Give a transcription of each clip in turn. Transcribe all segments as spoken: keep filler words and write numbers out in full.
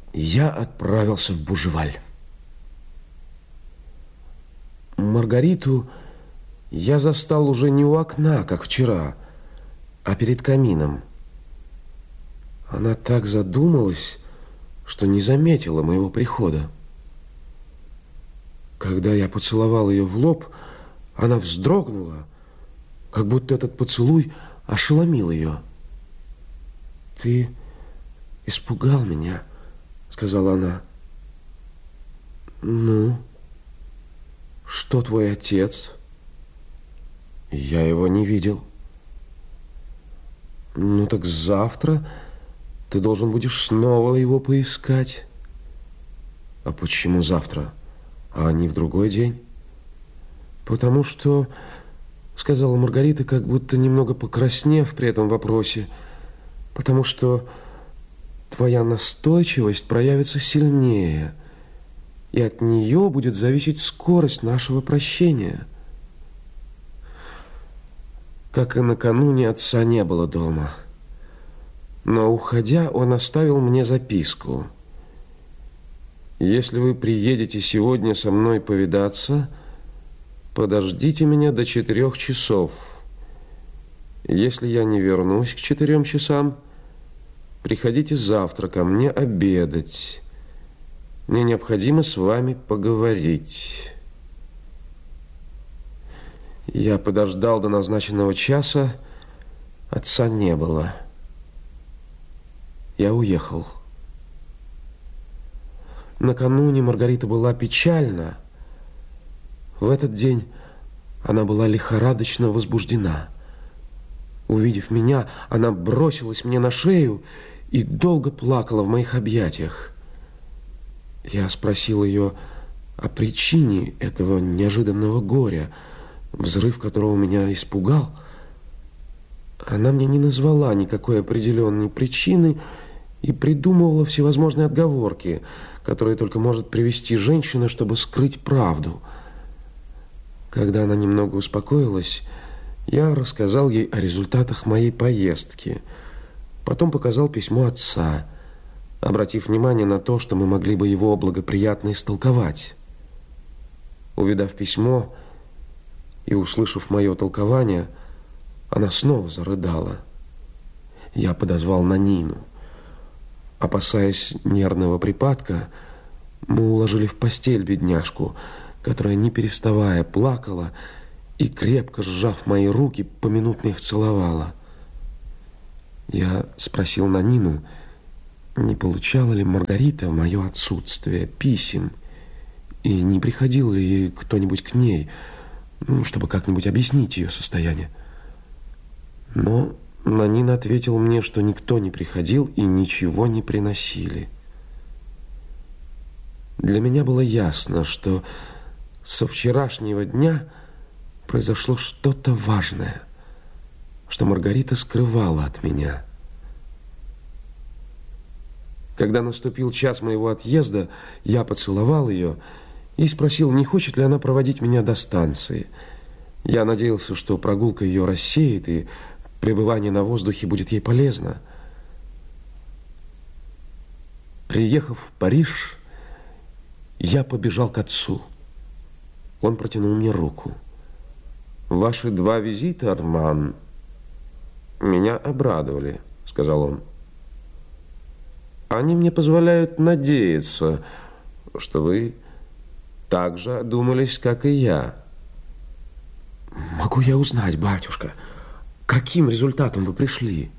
я отправился в Бужеваль. Маргариту я застал уже не у окна, как вчера, а перед камином. Она так задумалась, что не заметила моего прихода. Когда я поцеловал ее в лоб, она вздрогнула, как будто этот поцелуй ошеломил ее. «Ты испугал меня», — сказала она. «Ну, что твой отец?» «Я его не видел». «Ну так завтра ты должен будешь снова его поискать». «А почему завтра, а не в другой день?» «Потому что, — сказала Маргарита, как будто немного покраснев при этом вопросе, — потому что твоя настойчивость проявится сильнее, и от нее будет зависеть скорость нашего прощения». Как и накануне, отца не было дома. Но, уходя, он оставил мне записку. «Если вы приедете сегодня со мной повидаться, подождите меня до четырех часов. Если я не вернусь к четырем часам, приходите завтра ко мне обедать. Мне необходимо с вами поговорить». Я подождал до назначенного часа, отца не было. Я уехал. Накануне Маргарита была печальна. В этот день она была лихорадочно возбуждена. Увидев меня, она бросилась мне на шею и долго плакала в моих объятиях. Я спросил ее о причине этого неожиданного горя, взрыв которого меня испугал. Она мне не назвала никакой определенной причины и придумывала всевозможные отговорки, которые только может привести женщина, чтобы скрыть правду. Когда она немного успокоилась, я рассказал ей о результатах моей поездки. Потом показал письмо отца, обратив внимание на то, что мы могли бы его благоприятно истолковать. Увидав письмо и услышав мое толкование, она снова зарыдала. Я подозвал Нанину. Опасаясь нервного припадка, мы уложили в постель бедняжку, которая, не переставая, плакала и, крепко сжав мои руки, поминутно их целовала. Я спросил Нанину, не получала ли Маргарита в мое отсутствие писем, и не приходил ли кто-нибудь к ней, ну, чтобы как-нибудь объяснить ее состояние. Но Нанин ответил мне, что никто не приходил и ничего не приносили. Для меня было ясно, что со вчерашнего дня произошло что-то важное, что Маргарита скрывала от меня. Когда наступил час моего отъезда, я поцеловал ее и спросил, не хочет ли она проводить меня до станции. Я надеялся, что прогулка ее рассеет, и пребывание на воздухе будет ей полезно. Приехав в Париж, я побежал к отцу. Он протянул мне руку. «Ваши два визита, Арман, меня обрадовали», — сказал он. «Они мне позволяют надеяться, что вы так же одумались, как и я». «Могу я узнать, батюшка, каким результатом вы пришли?»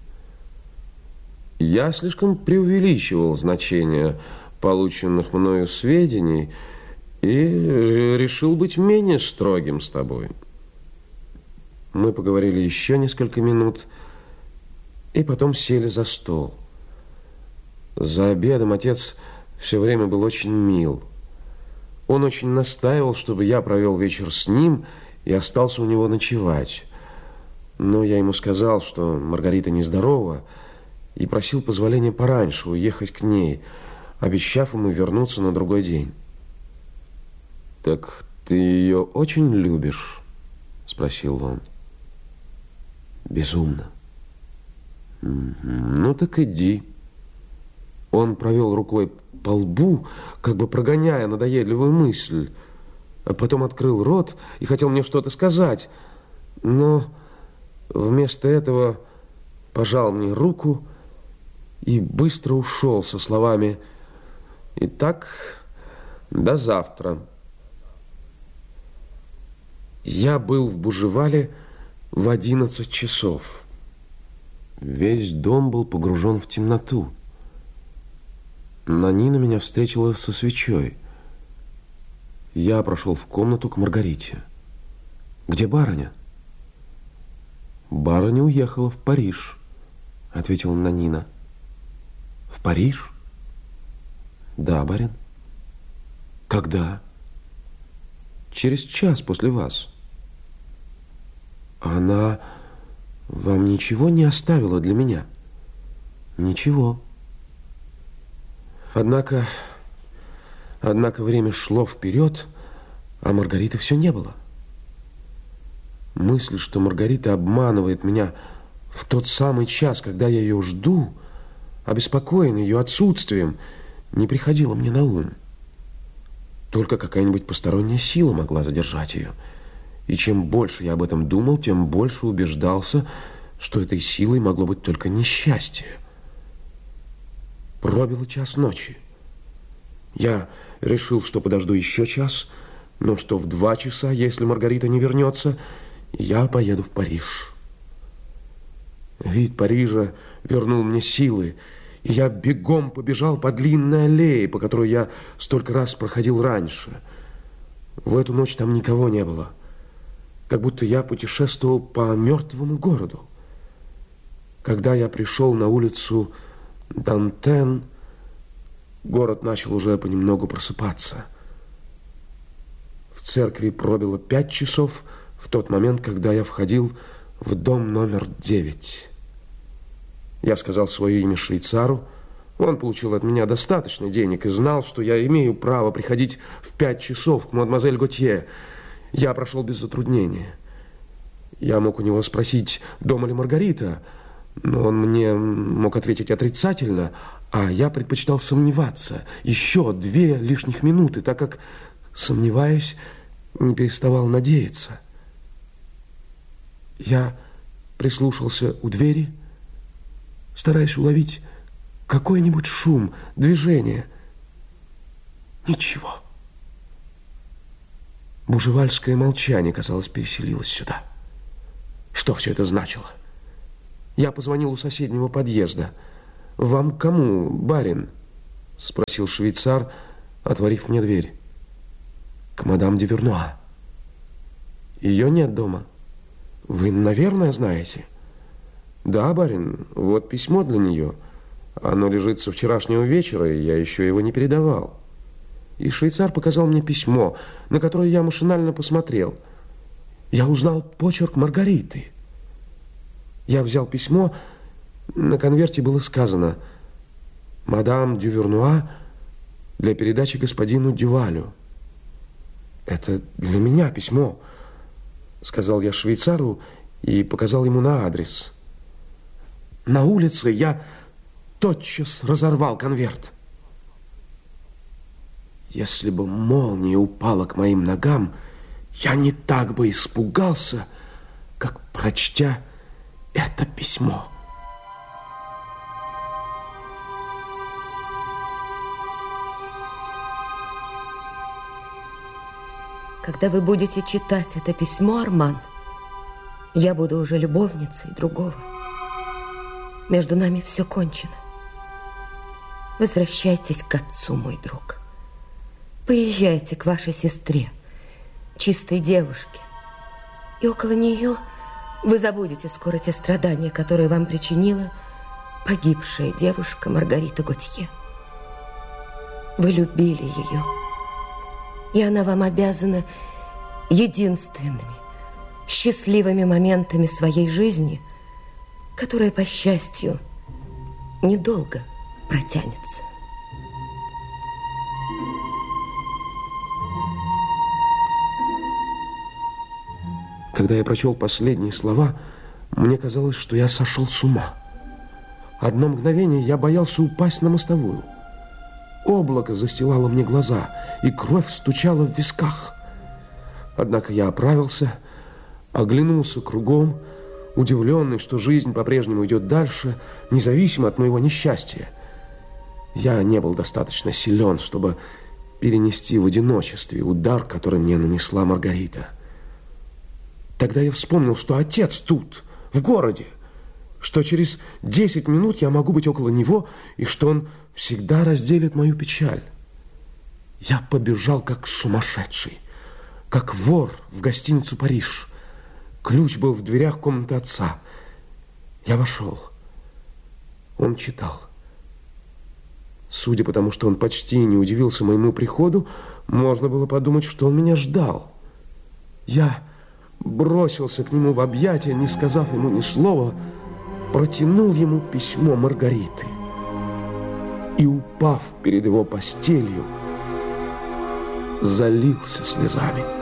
«Я слишком преувеличивал значение полученных мною сведений и решил быть менее строгим с тобой». Мы поговорили еще несколько минут и потом сели за стол. За обедом отец все время был очень мил. Он очень настаивал, чтобы я провел вечер с ним и остался у него ночевать. Но я ему сказал, что Маргарита нездорова, и просил позволения пораньше уехать к ней, обещав ему вернуться на другой день. «Так ты ее очень любишь?» – спросил он. «Безумно». «Ну так иди». Он провел рукой по лбу, как бы прогоняя надоедливую мысль. А потом открыл рот и хотел мне что-то сказать, но вместо этого пожал мне руку и быстро ушел со словами: «Итак, до завтра». Я был в Бужевале в одиннадцать часов. Весь дом был погружен в темноту. Нанина меня встретила со свечой. Я прошел в комнату к Маргарите. «Где барыня?» «Барыня уехала в Париж», — ответила Нанина. «В Париж?» «Да, барин». «Когда?» «Через час после вас». «Она вам ничего не оставила для меня?» «Ничего». Однако, однако время шло вперед, а Маргариты все не было. Мысль, что Маргарита обманывает меня в тот самый час, когда я ее жду, обеспокоенный ее отсутствием, не приходила мне на ум. Только какая-нибудь посторонняя сила могла задержать ее. И чем больше я об этом думал, тем больше убеждался, что этой силой могло быть только несчастье. Пробило час ночи. Я решил, что подожду еще час, но что в два часа, если Маргарита не вернется, я поеду в Париж. Вид Парижа вернул мне силы, и я бегом побежал по длинной аллее, по которой я столько раз проходил раньше. В эту ночь там никого не было, как будто я путешествовал по мертвому городу. Когда я пришел на улицу Дантен, город начал уже понемногу просыпаться. В церкви пробило пять часов в тот момент, когда я входил в дом номер девять. Я сказал свое имя швейцару. Он получил от меня достаточно денег и знал, что я имею право приходить в пять часов к мадемуазель Готье. Я прошел без затруднения. Я мог у него спросить, дома ли Маргарита, но он мне мог ответить отрицательно, а я предпочитал сомневаться еще две лишних минуты, так как, сомневаясь, не переставал надеяться. Я прислушался у двери, стараясь уловить какой-нибудь шум, движение. Ничего. Бужевальское молчание, казалось, переселилось сюда. Что все это значило? Я позвонил у соседнего подъезда. «Вам к кому, барин?» – спросил швейцар, отворив мне дверь. «К мадам де Вернуа». «Ее нет дома. Вы, наверное, знаете?» «Да, барин, вот письмо для нее. Оно лежит со вчерашнего вечера, и я еще его не передавал». И швейцар показал мне письмо, на которое я машинально посмотрел. Я узнал почерк Маргариты. Я взял письмо, на конверте было сказано: «Мадам дю Вернуа для передачи господину Дювалю». «Это для меня письмо», — сказал я швейцару и показал ему на адрес. На улице я тотчас разорвал конверт. Если бы молния упала к моим ногам, я не так бы испугался, как прочтя это письмо. Когда вы будете читать это письмо, Арман, я буду уже любовницей другого. Между нами все кончено. Возвращайтесь к отцу, мой друг. Поезжайте к вашей сестре, чистой девушке, и около нее вы забудете скоро те страдания, которые вам причинила погибшая девушка Маргарита Готье. Вы любили ее, и она вам обязана единственными счастливыми моментами своей жизни, которая, по счастью, недолго протянется. Когда я прочел последние слова, мне казалось, что я сошел с ума. Одно мгновение я боялся упасть на мостовую. облако застилало мне глаза, и кровь стучала в висках. Однако я оправился, оглянулся кругом, удивленный, что жизнь по-прежнему идет дальше, независимо от моего несчастья. Я не был достаточно силен, чтобы перенести в одиночестве удар, который мне нанесла Маргарита. Тогда я вспомнил, что отец тут, в городе, что через десять минут я могу быть около него, и что он всегда разделит мою печаль. Я побежал как сумасшедший, как вор в гостиницу «Париж». Ключ был в дверях комнаты отца. Я вошел. Он читал. Судя по тому, что он почти не удивился моему приходу, можно было подумать, что он меня ждал. Я бросился к нему в объятия, не сказав ему ни слова, протянул ему письмо Маргариты и, упав перед его постелью, залился слезами.